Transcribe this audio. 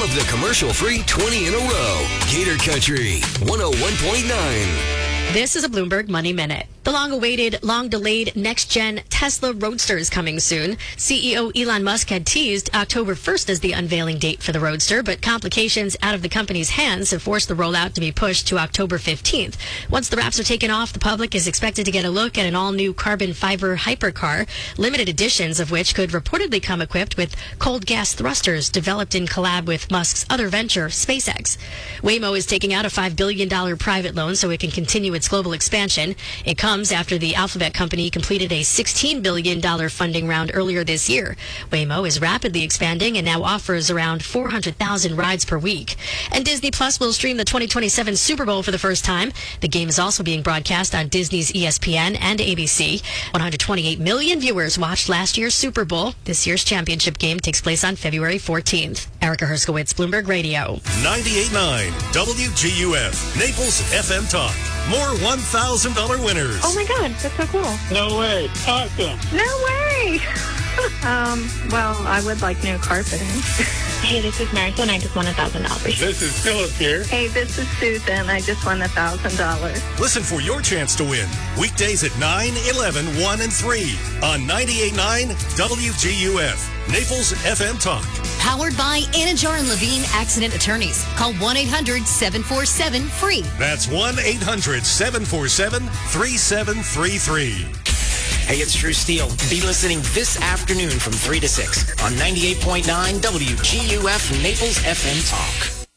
of the commercial-free 20 in a row. Gator Country 101.9. This is a Bloomberg Money Minute. The long-awaited, long-delayed next-gen Tesla Roadster is coming soon. CEO Elon Musk had teased October 1st as the unveiling date for the Roadster, but complications out of the company's hands have forced the rollout to be pushed to October 15th. Once the wraps are taken off, the public is expected to get a look at an all-new carbon fiber hypercar, limited editions of which could reportedly come equipped with cold gas thrusters developed in collab with Musk's other venture, SpaceX. Waymo is taking out a $5 billion private loan so it can continue its global expansion. It comes after the Alphabet company completed a $16 billion funding round earlier this year. Waymo is rapidly expanding and now offers around 400,000 rides per week. And Disney Plus will stream the 2027 Super Bowl for the first time. The game is also being broadcast on Disney's ESPN and ABC. 128 million viewers watched last year's Super Bowl. This year's championship game takes place on February 14th. Erica Herskowitz, Bloomberg Radio. 98.9 WGUF, Naples FM Talk. More $1,000 winners. Oh my God, that's so cool. No way. Awesome. No way. Well, I would like new carpeting. Hey, this is Marisol and I just won $1,000. This is Philip here. Hey, this is Susan. I just won $1,000. Listen for your chance to win. Weekdays at 9, 11, 1, and 3 on 98.9 WGUF, Naples FM Talk. Powered by Anajar and Levine Accident Attorneys. Call 1-800-747-FREE. That's 1-800-747-3733. Hey, it's Drew Steele. Be listening this afternoon from 3 to 6 on 98.9 WGUF Naples FM Talk.